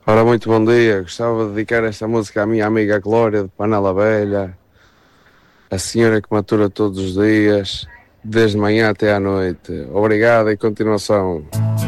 Ora, muito bom dia. Gostava de dedicar esta música à minha amiga Glória de Panela Velha, a senhora que matura todos os dias, desde manhã até à noite. Obrigado e continuação.